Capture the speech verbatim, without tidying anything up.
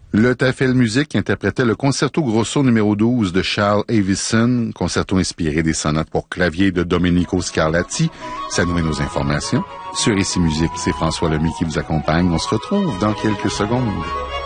Le Tafel Musique interprétait le concerto grosso numéro douze de Charles Avison, concerto inspiré des sonates pour clavier de Domenico Scarlatti. Ça nous met nos informations. Sur Ici Musique, c'est François Lemay qui vous accompagne. On se retrouve dans quelques secondes.